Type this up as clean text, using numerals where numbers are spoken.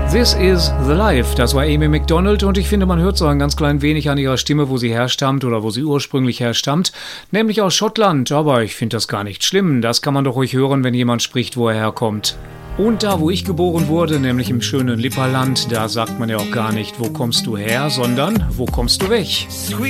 This is the Life, das war Amy Macdonald und ich finde, man hört so ein ganz klein wenig an ihrer Stimme, wo sie herstammt oder wo sie ursprünglich herstammt, nämlich aus Schottland, aber ich finde das gar nicht schlimm, das kann man doch ruhig hören, wenn jemand spricht, wo er herkommt. Und da, wo ich geboren wurde, nämlich im schönen Lipperland, da sagt man ja auch gar nicht, wo kommst du her, sondern wo kommst du weg?